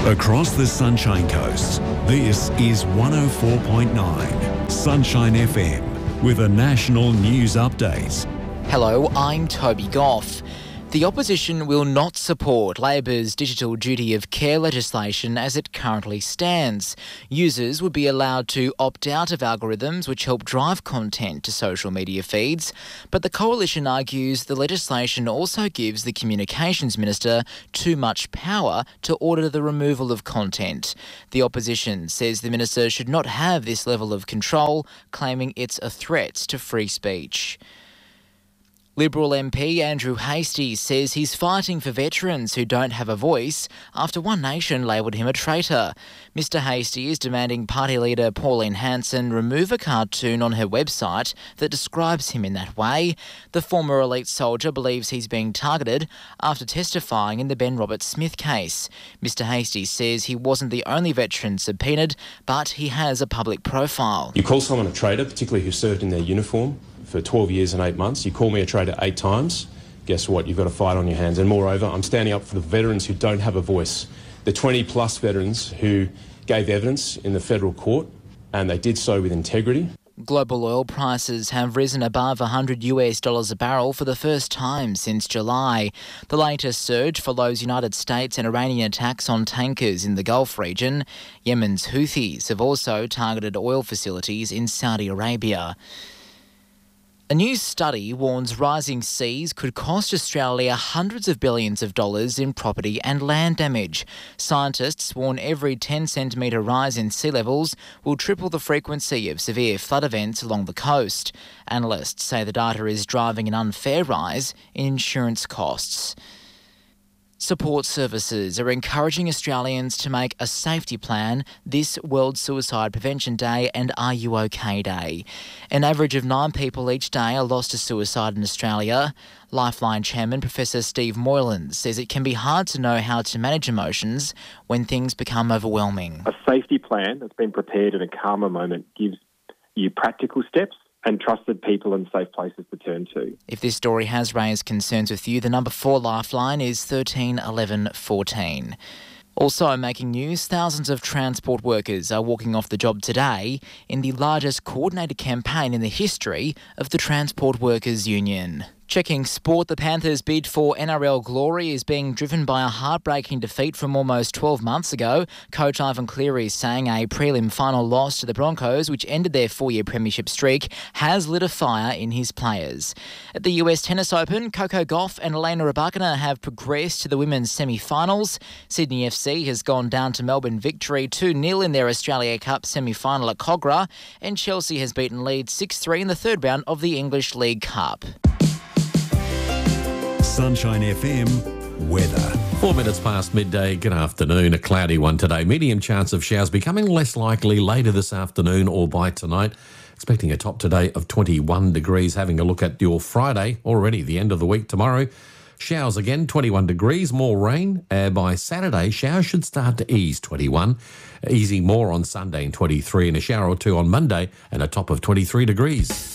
Across the Sunshine Coast, this is 104.9 Sunshine FM with a national news update. Hello, I'm Toby Goff. The opposition will not support Labor's digital duty of care legislation as it currently stands. Users would be allowed to opt out of algorithms which help drive content to social media feeds, but the coalition argues the legislation also gives the Communications Minister too much power to order the removal of content. The opposition says the Minister should not have this level of control, claiming it's a threat to free speech. Liberal MP Andrew Hastie says he's fighting for veterans who don't have a voice after One Nation labelled him a traitor. Mr Hastie is demanding party leader Pauline Hanson remove a cartoon on her website that describes him in that way. The former elite soldier believes he's being targeted after testifying in the Ben Roberts-Smith case. Mr Hastie says he wasn't the only veteran subpoenaed, but he has a public profile. You call someone a traitor, particularly who served in their uniform, for 12 years and 8 months. You call me a traitor 8 times, guess what? You've got a fight on your hands. And moreover, I'm standing up for the veterans who don't have a voice. The 20-plus veterans who gave evidence in the federal court, and they did so with integrity. Global oil prices have risen above $100 a barrel for the first time since July. The latest surge follows United States and Iranian attacks on tankers in the Gulf region. Yemen's Houthis have also targeted oil facilities in Saudi Arabia. A new study warns rising seas could cost Australia hundreds of billions of dollars in property and land damage. Scientists warn every 10-centimetre rise in sea levels will triple the frequency of severe flood events along the coast. Analysts say the data is driving an unfair rise in insurance costs. Support services are encouraging Australians to make a safety plan this World Suicide Prevention Day and Are You OK Day. An average of 9 people each day are lost to suicide in Australia. Lifeline Chairman Professor Steve Moylan says it can be hard to know how to manage emotions when things become overwhelming. A safety plan that's been prepared in a calmer moment gives you practical steps and trusted people and safe places to turn to. If this story has raised concerns with you, the number for Lifeline is 13 11 14. Also making news, thousands of transport workers are walking off the job today in the largest coordinated campaign in the history of the Transport Workers Union. Checking sport, the Panthers' bid for NRL glory is being driven by a heartbreaking defeat from almost 12 months ago. Coach Ivan Cleary saying a prelim final loss to the Broncos, which ended their 4-year premiership streak, has lit a fire in his players. At the US Tennis Open, Coco Gauff and Elena Rybakina have progressed to the women's semi-finals. Sydney FC has gone down to Melbourne victory 2-0 in their Australia Cup semi-final at Cogra, and Chelsea has beaten Leeds 6-3 in the third round of the English League Cup. Sunshine FM weather. 4 minutes past midday. Good afternoon. A cloudy one today. Medium chance of showers becoming less likely later this afternoon or by tonight. Expecting a top today of 21 degrees. Having a look at your Friday, already the end of the week tomorrow. Showers again, 21 degrees, more rain. By Saturday, showers should start to ease, 21. Easing more on Sunday and 23, and a shower or two on Monday and a top of 23 degrees.